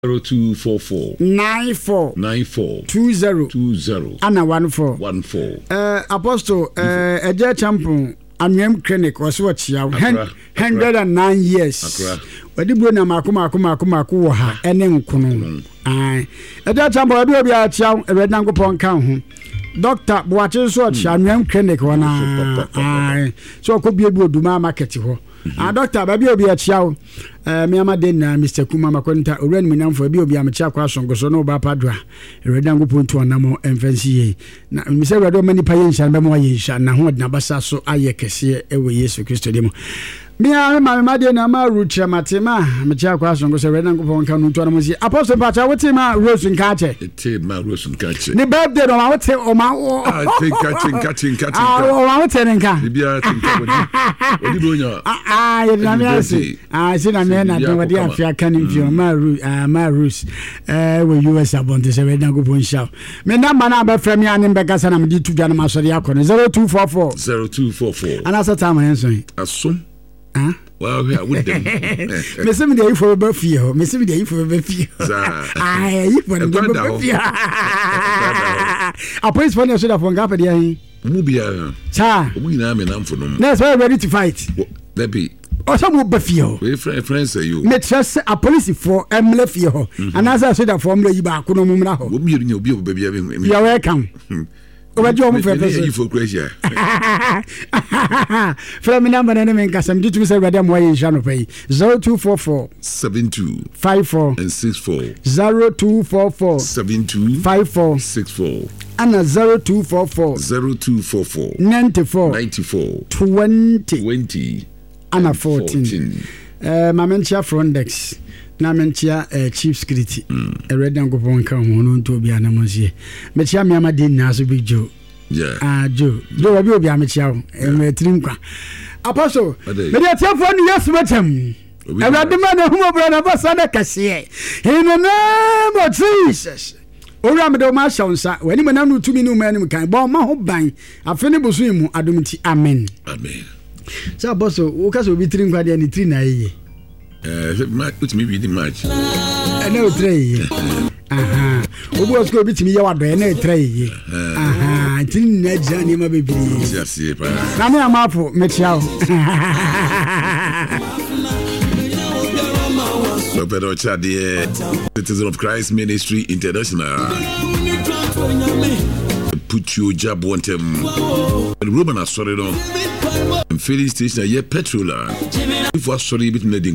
0244 94 20 ana 14 Apostle Eje Champion Anwem Clinic was what you 109 years. Wadi bro na mako wo ha ene nkono. Eje Champion obi a chiaw eredango pon kan ho. Doctor Boache so Anwem Clinic wana. So ko biebu oduma market ho. Doctor baby obi a chiaw me amade na Mr. Kuma makonta oran munyamfo bi obi am chia kwa songoso no ba padwa eredango pontu onamo emfansi ye na mi se redo mani pa yen shan be mo yen shan na ho na basa so aye kese ewe Yesu Kristo demo mi amade na ma rucha matema me chia kwa songoso eredango ponka no to onamo si Apostle Pacha wote ma Rose Nkache ni birthday no ma wote o ma tinka o ma wote nka bibia tinka odi bronya na me asi sina me na do wadi afia kan mfio ma Rose we US abonte se we na go ponsha me number na be frame ya ne be kasa na me di tudwa na masori akọ 0244 ana sa time hen so aso well we are with them me se me dey for be fie ho me se me dey for be fie you for be fie a police for so da for ngapa dey hin mu bia cha mu nyina me namfo no na so ready to fight that be Osamu befio. We friends say you. Me trust a police for emle fie ho. And as I said that for emle yi ba ko no mumra ho. Obi ri obi baby abi. You are welcome. Obaji omu fe person. You for crazy. From number na me nkasam ditumi say ready am wa yin sha no pay. 0244 72 54 and 64 0244 72 54 64 and 0244 94 20 Anna 14. Mamentia Frondex. Namentia Chief Security. A red and go on come on to be anamosie. Metia Miama did Nasu Big Joe. Yeah. Joe. Joe will be a Michel and Trinqua. Apostle. Media telephone, yes, madam. I read the man who brother was on a cashier. In the name of Jesus. Oramdo Marshal, when you know to me, no man can bomb my whole bank. I finish swim. Adumiti. Amen. Amen. So boss o ka so bi trin kwade ni trin na ye it me be the match na o tray aha o bo so bi timi ye wado na tray ye aha trin na ja ni ma bebiri na me amafo me chia o so pero cha the Citizen of Christ Ministry International put your job want them Roman sorry no filling station a year petrol if was sorry between the